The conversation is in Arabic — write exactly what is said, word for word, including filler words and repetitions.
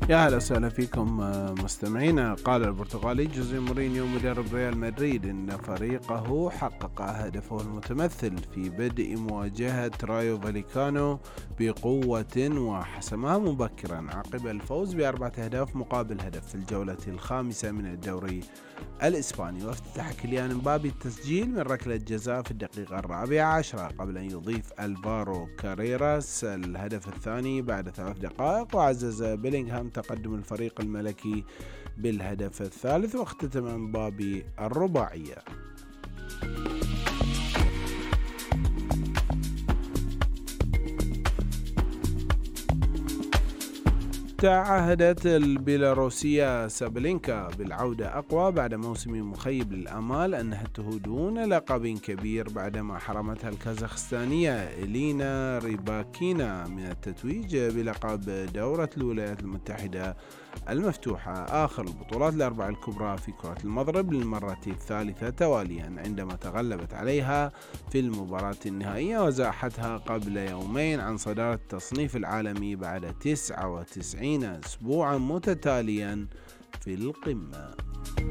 يا هلا وسهلا فيكم آه، مستمعينا. قال البرتغالي جوزيه مورينيو مدرب ريال مدريد إن فريقه حقق هدفه المتمثل في بدء مواجهة رايو فاليكانو بقوة وحسمها مبكرا عقب الفوز بأربعة أهداف مقابل هدف في الجولة الخامسة من الدوري الإسباني. وافتتح كيليان مبابي التسجيل من ركلة جزاء في الدقيقة الرابعة عشرة قبل أن يضيف ألفارو كاريراس الهدف الثاني بعد ثلاث دقائق، وعزز بيلينغهام تقدم الفريق الملكي بالهدف الثالث، واختتم مبابي الرباعية. تعهدت البيلاروسية سابلينكا بالعودة أقوى بعد موسم مخيب للآمال أنها تهدون لقب كبير بعدما حرمتها الكازاخستانية إلينا ريباكينا من التتويج بلقب دورة الولايات المتحدة المفتوحة، آخر البطولات الأربع الكبرى في كرة المضرب للمرة الثالثة تواليا، عندما تغلبت عليها في المباراة النهائية وزاحتها قبل يومين عن صدارة التصنيف العالمي بعد تسعة وتسعين أسبوعا متتاليا في القمة.